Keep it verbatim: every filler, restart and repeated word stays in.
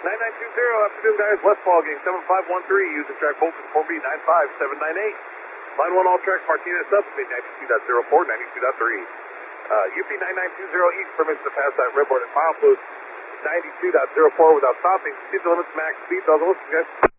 nine nine two zero, afternoon guys, West Ballgame, seven five one three, using track Bolton four B nine five seven nine eight. Line one all tracks, Martinez subspeed ninety-two point zero four, ninety-two point three. Uh, U P nine nine two zero east permits to pass that redboard at milepost ninety-two point zero four without stopping. Speed limits max speed, all the listen guys.